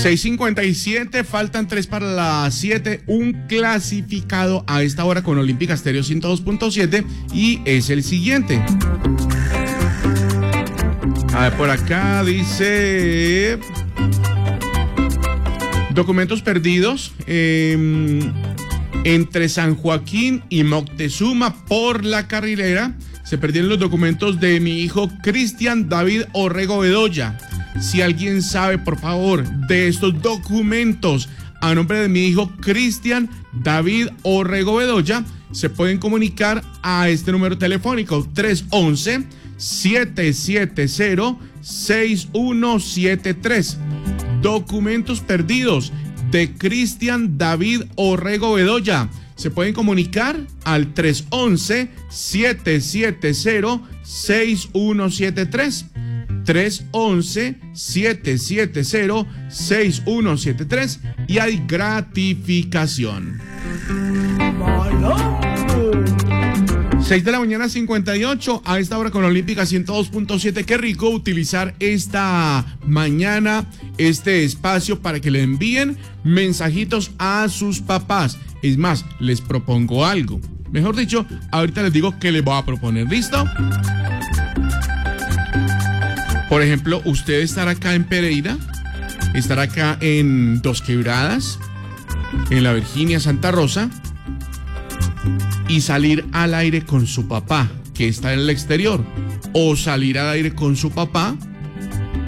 6:57, faltan 3 para las 7. Un clasificado a esta hora con Olímpica Estéreo 102.7 y es el siguiente. A ver, por acá dice... Documentos perdidos entre San Joaquín y Moctezuma por la carrilera. Se perdieron los documentos de mi hijo Cristian David Orrego Bedoya. Si alguien sabe, por favor, de estos documentos a nombre de mi hijo Cristian David Orrego Bedoya, se pueden comunicar a este número telefónico 311-770-6173. Documentos perdidos de Cristian David Orrego Bedoya. Se pueden comunicar al 311-770-6173. 311-770-6173 y hay gratificación. 6 de la mañana 58 a esta hora con Olímpica 102.7. Qué rico utilizar esta mañana este espacio para que le envíen mensajitos a sus papás. Es más, les propongo algo. Mejor dicho, ahorita les digo qué les voy a proponer. ¿Listo? Por ejemplo, usted estará acá en Pereira, estará acá en Dos Quebradas, en la Virginia Santa Rosa, y salir al aire con su papá, que está en el exterior, o salir al aire con su papá